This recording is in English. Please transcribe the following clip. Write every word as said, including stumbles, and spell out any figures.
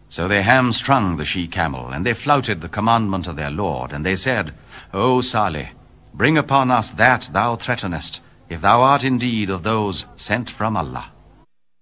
So they hamstrung the she-camel, and they flouted the commandment of their Lord, and they said, O Salih, bring upon us that thou threatenest, if thou art indeed of those sent from Allah.